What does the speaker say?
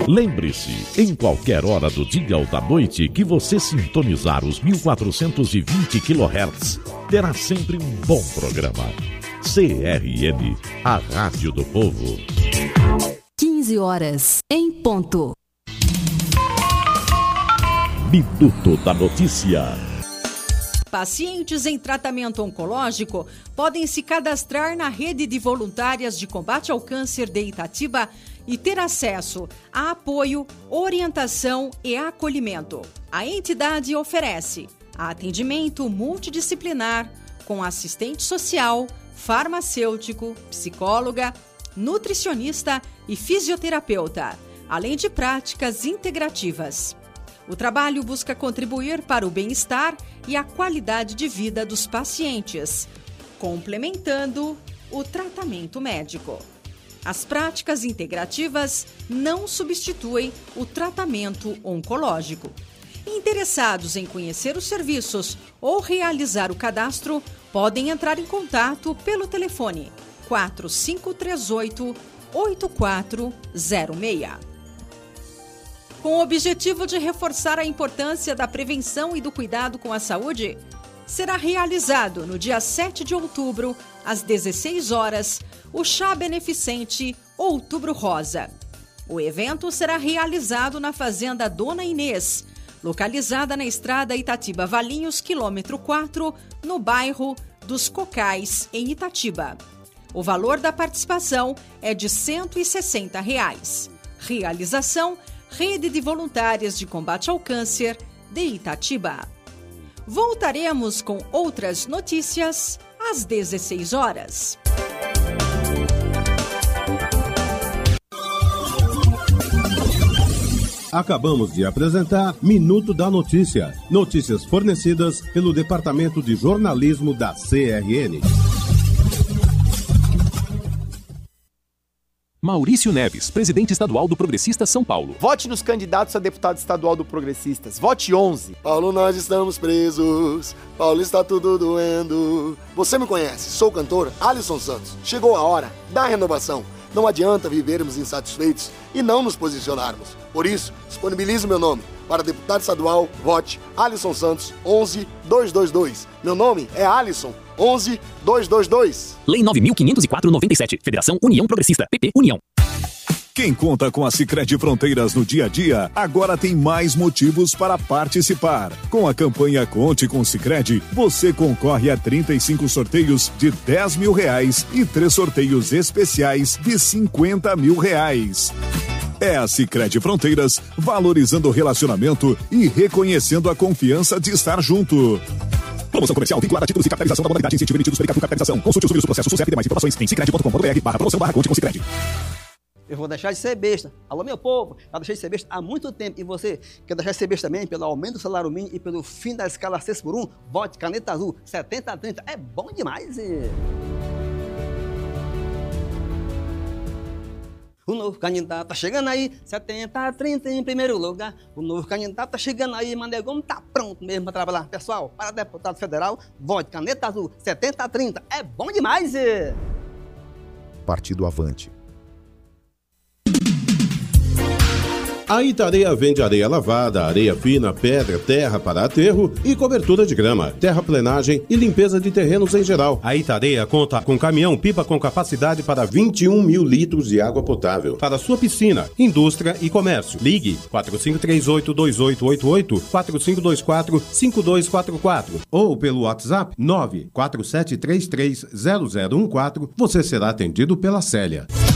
Lembre-se, em qualquer hora do dia ou da noite que você sintonizar os 1420 kHz, terá sempre um bom programa. CRN, a Rádio do Povo. 15 horas, em ponto. Minuto da Notícia. Pacientes em tratamento oncológico podem se cadastrar na Rede de Voluntárias de Combate ao Câncer de Itatiba e ter acesso a apoio, orientação e acolhimento. A entidade oferece atendimento multidisciplinar com assistente social, farmacêutico, psicóloga, nutricionista e fisioterapeuta, além de práticas integrativas. O trabalho busca contribuir para o bem-estar e a qualidade de vida dos pacientes, complementando o tratamento médico. As práticas integrativas não substituem o tratamento oncológico. Interessados em conhecer os serviços ou realizar o cadastro, podem entrar em contato pelo telefone 4538-8406. Com o objetivo de reforçar a importância da prevenção e do cuidado com a saúde, será realizado no dia 7 de outubro, às 16 horas, o Chá Beneficente Outubro Rosa. O evento será realizado na Fazenda Dona Inês, localizada na estrada Itatiba-Valinhos, quilômetro 4, no bairro dos Cocais, em Itatiba. O valor da participação é de R$ 160. Realização: Rede de Voluntárias de Combate ao Câncer de Itatiba. Voltaremos com outras notícias às 16 horas. Acabamos de apresentar Minuto da Notícia. Notícias fornecidas pelo Departamento de Jornalismo da CRN. Maurício Neves, presidente estadual do Progressistas São Paulo. Vote nos candidatos a deputado estadual do Progressistas. Vote 11. Paulo, nós estamos presos. Paulo, está tudo doendo. Você me conhece, sou o cantor Alisson Santos. Chegou a hora da renovação. Não adianta vivermos insatisfeitos e não nos posicionarmos. Por isso, disponibilizo meu nome. Para deputado estadual, vote Alisson Santos 11222. Meu nome é Alisson 11222. Lei 9.504/97. Federação União Progressista. PP União. Quem conta com a Sicredi Fronteiras no dia a dia, agora tem mais motivos para participar. Com a campanha Conte com Sicredi, você concorre a 35 sorteios de R$10 mil e 3 sorteios especiais de R$50 mil. É a Sicredi Fronteiras, valorizando o relacionamento e reconhecendo a confiança de estar junto. Promoção comercial vinculada a títulos e capitalização da modalidade incentivo emitidos pela Capitalização. Consulte os vídeos do processo SUSEP e demais informações em sicredi.com.br/promoção/conte com Sicredi. Eu vou deixar de ser besta. Alô, meu povo, já deixei de ser besta há muito tempo. E você quer deixar de ser besta também pelo aumento do salário mínimo e pelo fim da escala 6x1? Vote Caneta Azul 70-30. É bom demais. O novo candidato tá chegando aí, 70-30 em primeiro lugar. O novo candidato tá chegando aí, Manegão tá pronto mesmo para trabalhar. Pessoal, para deputado federal, vote Caneta Azul 70-30. É bom demais. Partido Avante. A Itareia vende areia lavada, areia fina, pedra, terra para aterro e cobertura de grama, terraplenagem e limpeza de terrenos em geral. A Itareia conta com caminhão-pipa com capacidade para 21 mil litros de água potável. Para sua piscina, indústria e comércio. Ligue 4538-2888, 4524-5244 ou pelo WhatsApp 947330014. Você será atendido pela Célia.